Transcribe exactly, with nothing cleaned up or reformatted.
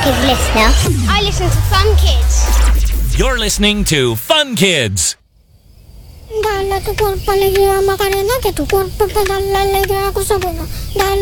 Kids listener. I listen to Fun Kids. You're listening to Fun Kids. Dalla tu colpa le gira Macarena che tu colpa per dalla le gira cosa buona. Dalla